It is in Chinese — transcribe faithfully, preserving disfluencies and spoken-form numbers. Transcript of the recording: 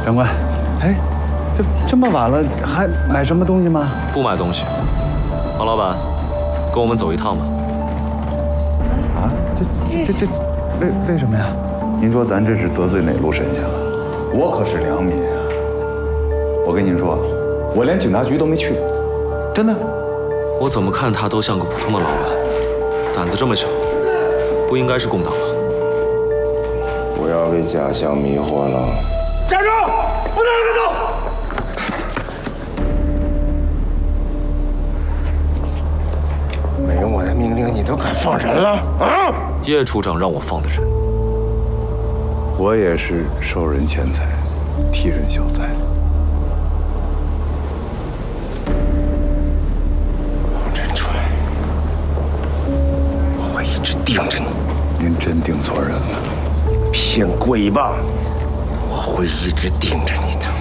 长官，哎，这这么晚了，还买什么东西吗？ 不买东西。王老板，跟我们走一趟吧。 啊，这这这这，为为什么呀？您说咱这是得罪哪路神仙了？我可是良民啊！我跟您说，我连警察局都没去过，真的。 我怎么看他都像个普通的老板，胆子这么小，不应该是共党吧？ 不要被假象迷惑了。 站住！不能让他走！ 没有我的命令，你都敢放人了啊？ 叶处长让我放的人。 我也是受人钱财，替人消灾。 王振川，我会一直盯着你。 您真盯错人了。 骗鬼吧！我会一直盯着你的。